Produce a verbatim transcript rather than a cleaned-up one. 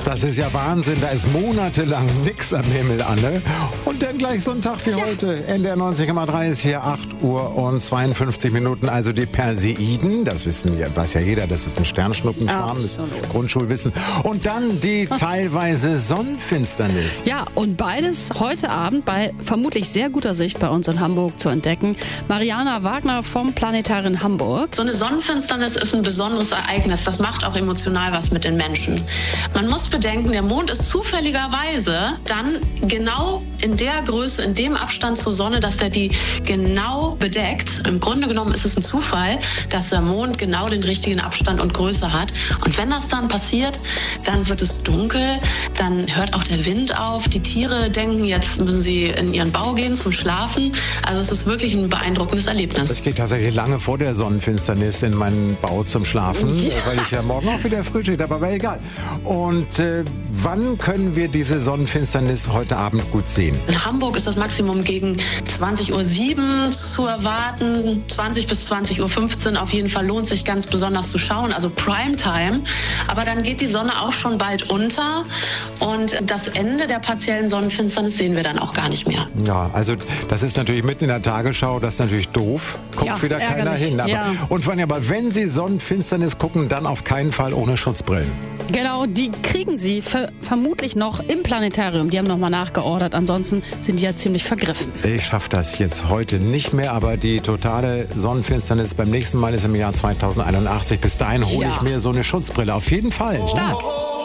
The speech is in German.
Das ist ja Wahnsinn, da ist monatelang nix am Himmel, Anne. Und dann gleich so ein Tag wie ja. heute. N D R neunzig Komma drei ist hier acht Uhr und zweiundfünfzig Minuten. Also die Perseiden, das wissen ja, weiß ja jeder, das ist ein Sternschnuppenschwarm, das Grundschulwissen. Und dann die teilweise Sonnenfinsternis. Ja, und beides heute Abend bei vermutlich sehr guter Sicht bei uns in Hamburg zu entdecken. Mariana Wagner vom Planetarium Hamburg. So eine Sonnenfinsternis ist ein besonderes Ereignis. Das macht auch emotional was mit den Menschen. Man muss bedenken, der Mond ist zufälligerweise dann genau in der Größe, in dem Abstand zur Sonne, dass er die genau bedeckt. Im Grunde genommen ist es ein Zufall, dass der Mond genau den richtigen Abstand und Größe hat. Und wenn das dann passiert, dann wird es dunkel, dann hört auch der Wind auf. Die Tiere denken, jetzt müssen sie in ihren Bau gehen zum Schlafen. Also es ist wirklich ein beeindruckendes Erlebnis. Ich gehe tatsächlich lange vor der Sonnenfinsternis in meinen Bau zum Schlafen, ja. weil ich ja morgen auch wieder Frühschicht habe, aber egal. Und äh, wann können wir diese Sonnenfinsternis heute Abend gut sehen? In Hamburg ist das Maximum gegen zwanzig Uhr sieben zu erwarten, zwanzig bis zwanzig Uhr fünfzehn. Auf jeden Fall lohnt sich ganz besonders zu schauen, also Primetime. Aber dann geht die Sonne auch schon bald unter und das Ende der partiellen Sonnenfinsternis sehen wir dann auch gar nicht mehr. Ja, also das ist natürlich mitten in der Tagesschau, das ist natürlich doof. Guckt ja, wieder ärgerlich. Keiner hin. Aber, ja. Und Fanny, aber wenn Sie Sonnenfinsternis gucken, dann auf keinen Fall ohne Schutzbrillen. Genau, die kriegen Sie ver- vermutlich noch im Planetarium. Die haben nochmal nachgeordert. Ansonsten sind die ja ziemlich vergriffen. Ich schaffe das jetzt heute nicht mehr, aber die totale Sonnenfinsternis beim nächsten Mal ist im Jahr zweitausendeinundachtzig. Bis dahin hole ja. ich mir so eine Schutzbrille. Auf jeden Fall. Stark.